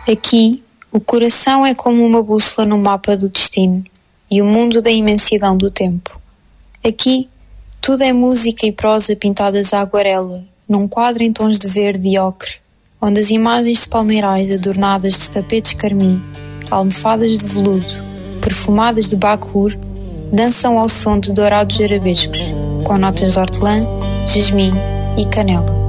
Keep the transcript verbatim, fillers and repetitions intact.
Aqui, o coração é como uma bússola no mapa do destino e o mundo da imensidão do tempo. Aqui, tudo é música e prosa pintadas à aguarela, num quadro em tons de verde e ocre, onde as imagens de palmeirais adornadas de tapetes carmim, almofadas de veludo, perfumadas de bacur, dançam ao som de dourados arabescos, com notas de hortelã, jasmim e canela.